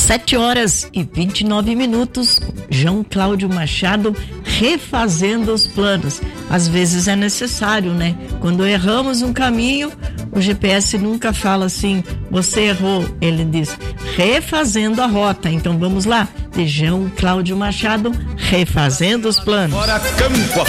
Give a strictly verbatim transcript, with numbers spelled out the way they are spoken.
sete horas e vinte e nove minutos, João Cláudio Machado refazendo os planos. Às vezes é necessário, né? Quando erramos um caminho, o G P S nunca fala assim, você errou. Ele diz, refazendo a rota. Então vamos lá, de João Cláudio Machado, refazendo os planos. Fora campo